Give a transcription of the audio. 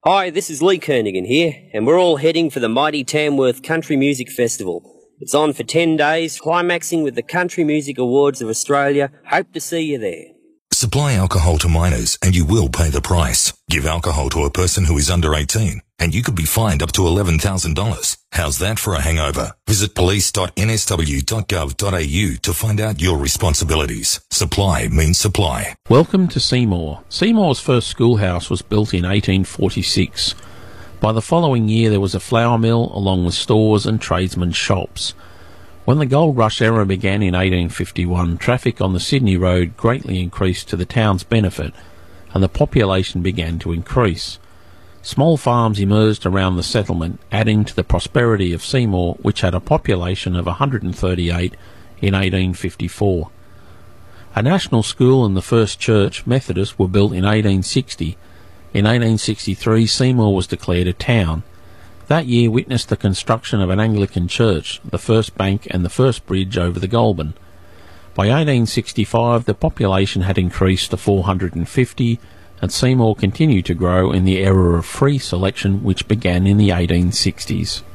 Hi, this is Lee Kernaghan here, and we're all heading for the mighty Tamworth Country Music Festival. It's on for 10 days, climaxing with the Country Music Awards of Australia. Hope to see you there. Supply alcohol to minors and you will pay the price. Give alcohol to a person who is under 18 and you could be fined up to $11,000. How's that for a hangover? Visit police.nsw.gov.au to find out your responsibilities. Supply means supply. Welcome to Seymour. Seymour's first schoolhouse was built in 1846. By the following year there was a flour mill along with stores and tradesmen's shops. When the gold rush era began in 1851, traffic on the Sydney Road greatly increased to the town's benefit, and the population began to increase. Small farms emerged around the settlement, adding to the prosperity of Seymour, which had a population of 138 in 1854. A national school and the first church, Methodist, were built in 1860. In 1863, Seymour was declared a town. That year witnessed the construction of an Anglican church, the first bank and the first bridge over the Goulburn. By 1865 the population had increased to 450 and Seymour continued to grow in the era of free selection which began in the 1860s.